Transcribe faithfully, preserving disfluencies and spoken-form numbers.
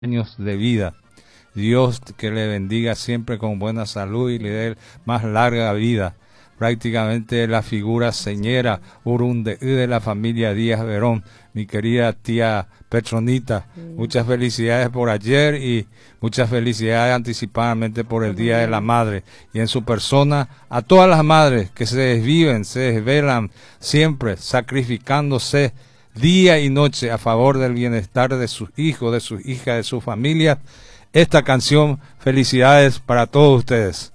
años de vida. Dios que le bendiga siempre con buena salud y le dé más larga vida. Prácticamente la figura señera Urunde de la familia Díaz Verón, mi querida tía Petronita. Mm. Muchas felicidades por ayer y muchas felicidades anticipadamente por el Día de la Madre. Y en su persona a todas las madres que se desviven, se desvelan siempre sacrificándose día y noche a favor del bienestar de sus hijos, de sus hijas, de su familia. Esta canción, felicidades para todos ustedes.